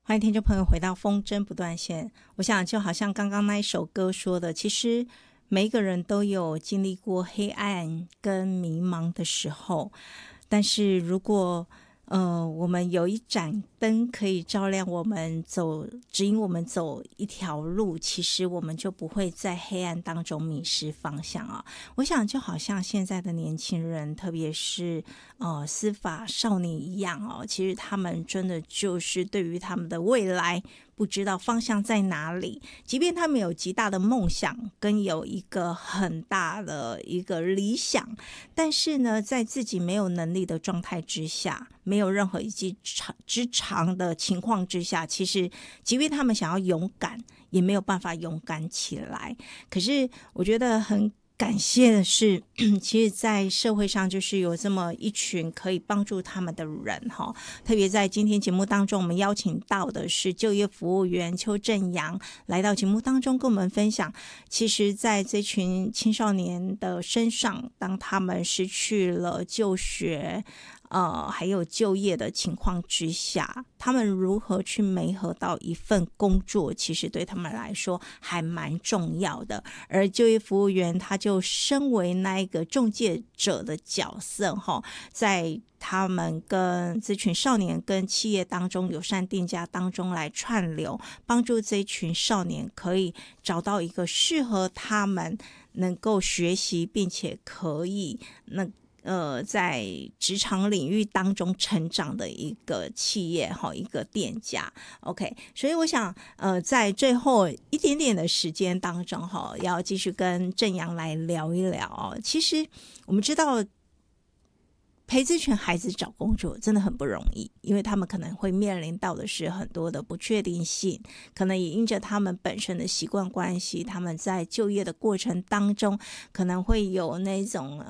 欢迎听众朋友回到风筝不断线。我想就好像刚刚那一首歌说的，其实每一个人都有经历过黑暗跟迷茫的时候，但是如果我们有一盏灯可以照亮我们走，指引我们走一条路，其实我们就不会在黑暗当中迷失方向啊。我想就好像现在的年轻人，特别是司法少年一样哦，其实他们真的就是对于他们的未来不知道方向在哪里，即便他们有极大的梦想跟有一个很大的一个理想，但是呢在自己没有能力的状态之下，没有任何一技之长的情况之下，其实即便他们想要勇敢也没有办法勇敢起来。可是我觉得很感谢的是其实在社会上就是有这么一群可以帮助他们的人，特别在今天节目当中我们邀请到的是就业服务员邱正阳来到节目当中跟我们分享，其实在这群青少年的身上，当他们失去了就学还有就业的情况之下，他们如何去媒合到一份工作，其实对他们来说还蛮重要的。而就业服务员他就身为那一个中介者的角色，在他们跟这群少年跟企业当中友善店家当中来串流，帮助这群少年可以找到一个适合他们能够学习并且可以在职场领域当中成长的一个企业，一个店家。 OK， 所以我想在最后一点点的时间当中要继续跟正阳来聊一聊其实我们知道陪这群孩子找工作真的很不容易，因为他们可能会面临到的是很多的不确定性，可能也因着他们本身的习惯关系，他们在就业的过程当中可能会有那种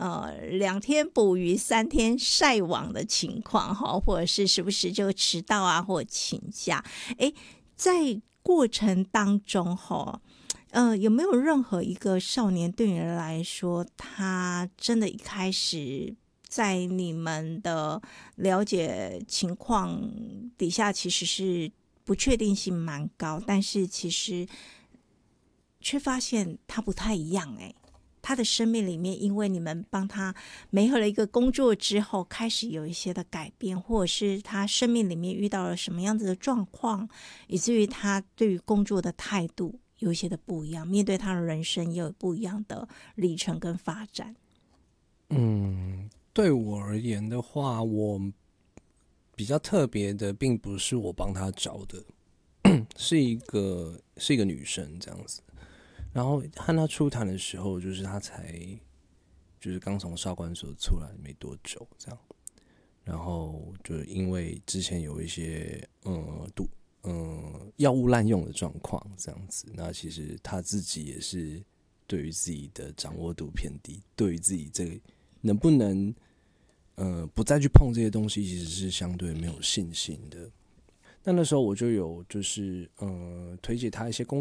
2天捕鱼3天晒网的情况，或者是时不时就迟到啊或请假。在过程当中有没有任何一个少年对你来说，他真的一开始在你们的了解情况底下其实是不确定性蛮高，但是其实却发现他不太一样他的生命里面因为你们帮他媒合了一个工作之后开始有一些的改变，或者是他生命里面遇到了什么样子的状况，以至于他对于工作的态度有一些的不一样，面对他的人生也有不一样的历程跟发展。 对我而言的话，我比较特别的并不是我帮他找的是一个女生这样子。然后和他初谈的时候，就是他才就是刚从少管所出来没多久这样，然后就因为之前有一些药物滥用的状况这样子，那其实他自己也是对于自己的掌握度偏低，对于自己这个能不能不再去碰这些东西，其实是相对没有信心的。那时候我就有就是推荐他一些工